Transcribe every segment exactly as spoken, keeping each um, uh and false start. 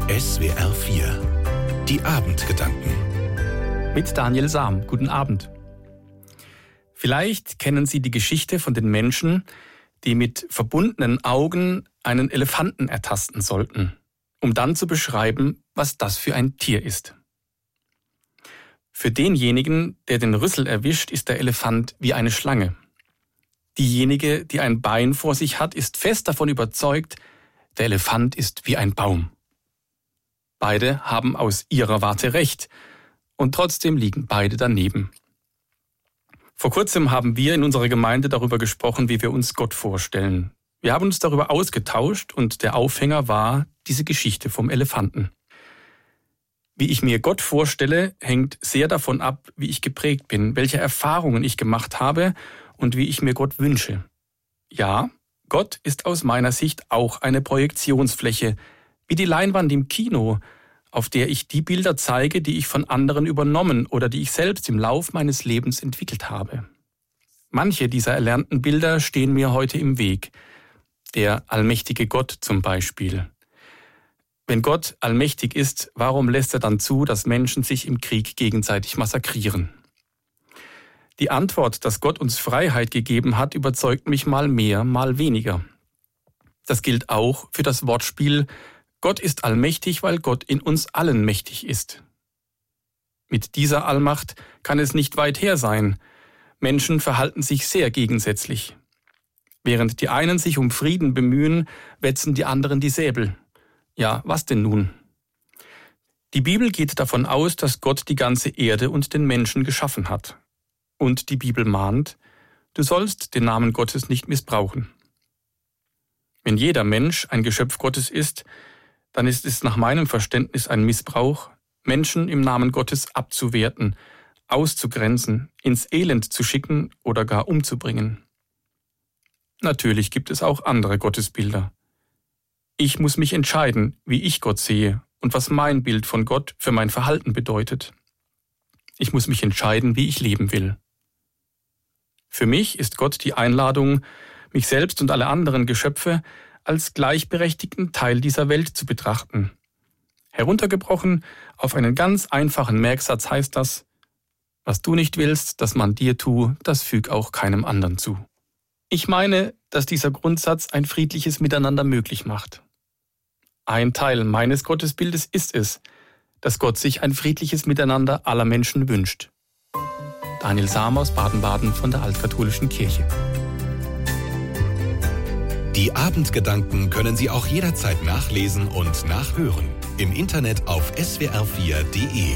S W R vier. Die Abendgedanken. Mit Daniel Sam. Guten Abend. Vielleicht kennen Sie die Geschichte von den Menschen, die mit verbundenen Augen einen Elefanten ertasten sollten, um dann zu beschreiben, was das für ein Tier ist. Für denjenigen, der den Rüssel erwischt, ist der Elefant wie eine Schlange. Diejenige, die ein Bein vor sich hat, ist fest davon überzeugt, der Elefant ist wie ein Baum. Beide haben aus ihrer Warte recht und trotzdem liegen beide daneben. Vor kurzem haben wir in unserer Gemeinde darüber gesprochen, wie wir uns Gott vorstellen. Wir haben uns darüber ausgetauscht und der Aufhänger war diese Geschichte vom Elefanten. Wie ich mir Gott vorstelle, hängt sehr davon ab, wie ich geprägt bin, welche Erfahrungen ich gemacht habe und wie ich mir Gott wünsche. Ja, Gott ist aus meiner Sicht auch eine Projektionsfläche, wie die Leinwand im Kino, auf der ich die Bilder zeige, die ich von anderen übernommen oder die ich selbst im Lauf meines Lebens entwickelt habe. Manche dieser erlernten Bilder stehen mir heute im Weg. Der allmächtige Gott zum Beispiel. Wenn Gott allmächtig ist, warum lässt er dann zu, dass Menschen sich im Krieg gegenseitig massakrieren? Die Antwort, dass Gott uns Freiheit gegeben hat, überzeugt mich mal mehr, mal weniger. Das gilt auch für das Wortspiel Gott ist allmächtig, weil Gott in uns allen mächtig ist. Mit dieser Allmacht kann es nicht weit her sein. Menschen verhalten sich sehr gegensätzlich. Während die einen sich um Frieden bemühen, wetzen die anderen die Säbel. Ja, was denn nun? Die Bibel geht davon aus, dass Gott die ganze Erde und den Menschen geschaffen hat. Und die Bibel mahnt, du sollst den Namen Gottes nicht missbrauchen. Wenn jeder Mensch ein Geschöpf Gottes ist, dann ist es nach meinem Verständnis ein Missbrauch, Menschen im Namen Gottes abzuwerten, auszugrenzen, ins Elend zu schicken oder gar umzubringen. Natürlich gibt es auch andere Gottesbilder. Ich muss mich entscheiden, wie ich Gott sehe und was mein Bild von Gott für mein Verhalten bedeutet. Ich muss mich entscheiden, wie ich leben will. Für mich ist Gott die Einladung, mich selbst und alle anderen Geschöpfe als gleichberechtigten Teil dieser Welt zu betrachten. Heruntergebrochen auf einen ganz einfachen Merksatz heißt das, was du nicht willst, dass man dir tue, das füg auch keinem anderen zu. Ich meine, dass dieser Grundsatz ein friedliches Miteinander möglich macht. Ein Teil meines Gottesbildes ist es, dass Gott sich ein friedliches Miteinander aller Menschen wünscht. Daniel Sam aus Baden-Baden von der Altkatholischen Kirche. Die Abendgedanken können Sie auch jederzeit nachlesen und nachhören. Im Internet auf S W R vier Punkt de.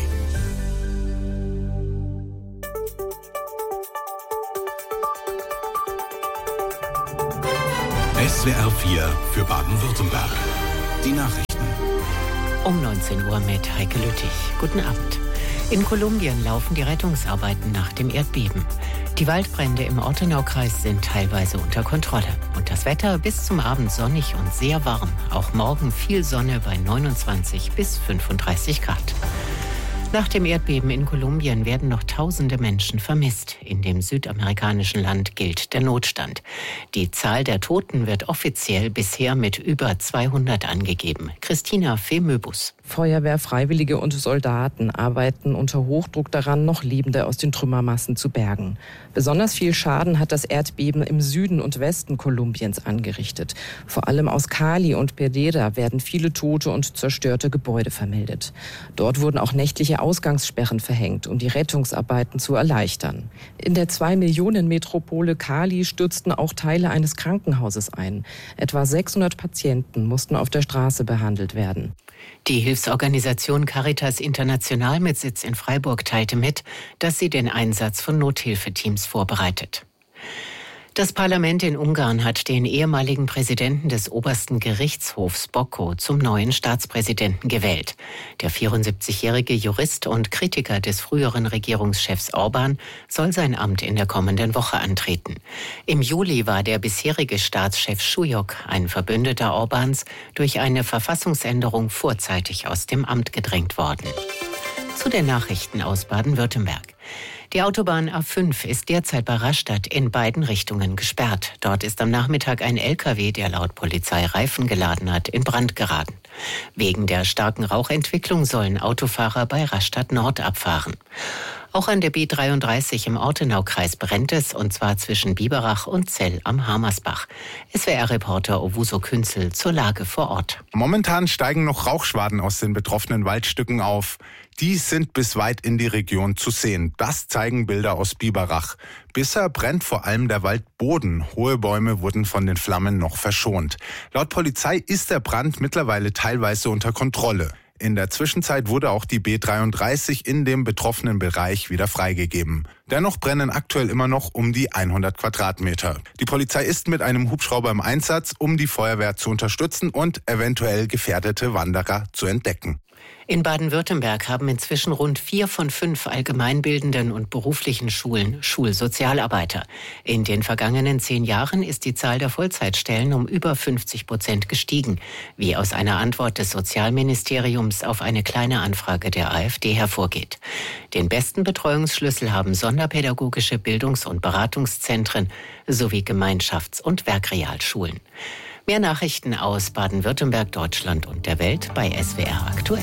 S W R vier für Baden-Württemberg. Die Nachrichten. Um neunzehn Uhr mit Heike Lüttich. Guten Abend. In Kolumbien laufen die Rettungsarbeiten nach dem Erdbeben. Die Waldbrände im Ortenaukreis sind teilweise unter Kontrolle. Und das Wetter bis zum Abend sonnig und sehr warm. Auch morgen viel Sonne bei neunundzwanzig bis fünfunddreißig Grad. Nach dem Erdbeben in Kolumbien werden noch tausende Menschen vermisst. In dem südamerikanischen Land gilt der Notstand. Die Zahl der Toten wird offiziell bisher mit über zweihundert angegeben. Christina Fehmöbus. Feuerwehr, Freiwillige und Soldaten arbeiten unter Hochdruck daran, noch Lebende aus den Trümmermassen zu bergen. Besonders viel Schaden hat das Erdbeben im Süden und Westen Kolumbiens angerichtet. Vor allem aus Cali und Pereira werden viele tote und zerstörte Gebäude vermeldet. Dort wurden auch nächtliche Ausgangssperren verhängt, um die Rettungsarbeiten zu erleichtern. In der Zwei-Millionen-Metropole Cali stürzten auch Teile eines Krankenhauses ein. Etwa sechshundert Patienten mussten auf der Straße behandelt werden. Die Hilfsorganisation Caritas International mit Sitz in Freiburg teilte mit, dass sie den Einsatz von Nothilfeteams vorbereitet. Das Parlament in Ungarn hat den ehemaligen Präsidenten des obersten Gerichtshofs Bocco zum neuen Staatspräsidenten gewählt. Der vierundsiebzigjährige Jurist und Kritiker des früheren Regierungschefs Orban soll sein Amt in der kommenden Woche antreten. Im Juli war der bisherige Staatschef Schujok, ein Verbündeter Orbans, durch eine Verfassungsänderung vorzeitig aus dem Amt gedrängt worden. Zu den Nachrichten aus Baden-Württemberg. Die Autobahn A fünf ist derzeit bei Rastatt in beiden Richtungen gesperrt. Dort ist am Nachmittag ein L K W, der laut Polizei Reifen geladen hat, in Brand geraten. Wegen der starken Rauchentwicklung sollen Autofahrer bei Rastatt Nord abfahren. Auch an der B dreiunddreißig im Ortenaukreis brennt es, und zwar zwischen Biberach und Zell am Hamersbach. S W R-Reporter Owuso Künzel zur Lage vor Ort. Momentan steigen noch Rauchschwaden aus den betroffenen Waldstücken auf. Die sind bis weit in die Region zu sehen. Das zeigen Bilder aus Biberach. Bisher brennt vor allem der Waldboden. Hohe Bäume wurden von den Flammen noch verschont. Laut Polizei ist der Brand mittlerweile teilweise unter Kontrolle. In der Zwischenzeit wurde auch die B dreiunddreißig in dem betroffenen Bereich wieder freigegeben. Dennoch brennen aktuell immer noch um die hundert Quadratmeter. Die Polizei ist mit einem Hubschrauber im Einsatz, um die Feuerwehr zu unterstützen und eventuell gefährdete Wanderer zu entdecken. In Baden-Württemberg haben inzwischen rund vier von fünf allgemeinbildenden und beruflichen Schulen Schulsozialarbeiter. In den vergangenen zehn Jahren ist die Zahl der Vollzeitstellen um über fünfzig Prozent gestiegen, wie aus einer Antwort des Sozialministeriums auf eine kleine Anfrage der AfD hervorgeht. Den besten Betreuungsschlüssel haben sonderpädagogische Bildungs- und Beratungszentren sowie Gemeinschafts- und Werkrealschulen. Mehr Nachrichten aus Baden-Württemberg, Deutschland und der Welt bei S W R aktuell.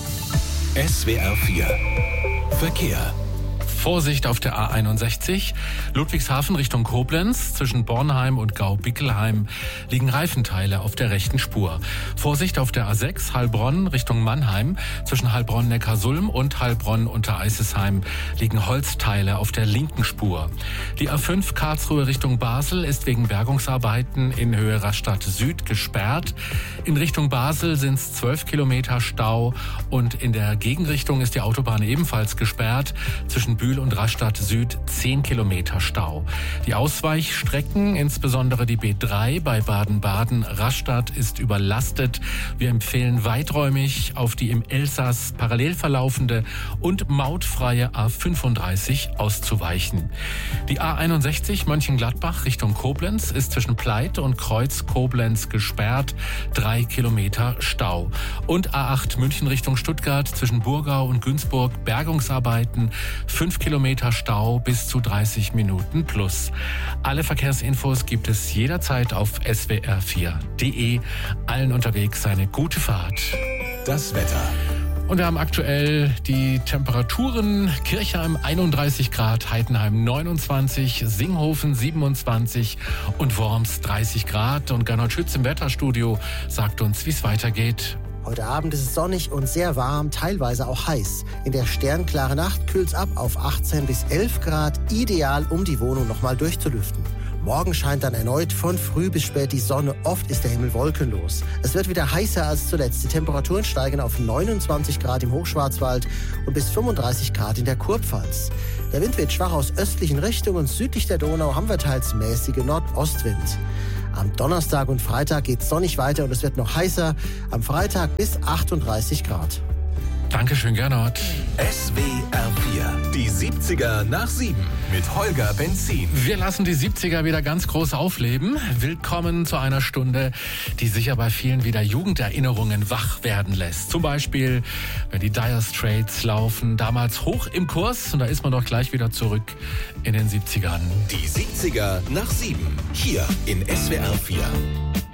S W R vier Verkehr. Vorsicht auf der A einundsechzig, Ludwigshafen Richtung Koblenz. Zwischen Bornheim und Gau-Bickelheim liegen Reifenteile auf der rechten Spur. Vorsicht auf der A sechs, Heilbronn Richtung Mannheim. Zwischen Heilbronn-Neckarsulm und Heilbronn-Untereisesheim liegen Holzteile auf der linken Spur. Die A fünf Karlsruhe Richtung Basel ist wegen Bergungsarbeiten in Höhe Rastatt Süd gesperrt. In Richtung Basel sind es zwölf Kilometer Stau und in der Gegenrichtung ist die Autobahn ebenfalls gesperrt. Zwischen Bühl und Rastatt Süd zehn Kilometer Stau. Die Ausweichstrecken, insbesondere die B drei bei Baden-Baden-Rastatt, ist überlastet. Wir empfehlen weiträumig auf die im Elsass parallel verlaufende und mautfreie A fünfunddreißig auszuweichen. Die A einundsechzig Mönchengladbach Richtung Koblenz ist zwischen Pleit und Kreuz Koblenz gesperrt. Drei Kilometer Stau. Und A acht München Richtung Stuttgart zwischen Burgau und Günzburg Bergungsarbeiten. Fünf Kilometer Stau bis zu dreißig Minuten plus. Alle Verkehrsinfos gibt es jederzeit auf S W R vier punkt de. Allen unterwegs eine gute Fahrt. Das Wetter. Und wir haben aktuell die Temperaturen: Kirchheim einunddreißig Grad, Heidenheim neunundzwanzig, Singhofen siebenundzwanzig und Worms dreißig Grad. Und Gernot Schütz im Wetterstudio sagt uns, wie es weitergeht. Heute Abend ist es sonnig und sehr warm, teilweise auch heiß. In der sternklaren Nacht kühlt es ab auf achtzehn bis elf Grad, ideal, um die Wohnung nochmal durchzulüften. Morgen scheint dann erneut von früh bis spät die Sonne, oft ist der Himmel wolkenlos. Es wird wieder heißer als zuletzt. Die Temperaturen steigen auf neunundzwanzig Grad im Hochschwarzwald und bis fünfunddreißig Grad in der Kurpfalz. Der Wind wird schwach aus östlichen Richtungen. Südlich der Donau haben wir teils mäßige Nordostwind. Am Donnerstag und Freitag geht es sonnig weiter und es wird noch heißer. Am Freitag bis achtunddreißig Grad. Dankeschön, Gernot. S W R vier, die siebziger nach sieben mit Holger Benzin. Wir lassen die siebziger wieder ganz groß aufleben. Willkommen zu einer Stunde, die sicher bei vielen wieder Jugenderinnerungen wach werden lässt. Zum Beispiel, wenn die Dire Straits laufen, damals hoch im Kurs, und da ist man doch gleich wieder zurück in den siebzigern. Die siebziger nach sieben, hier in S W R vier.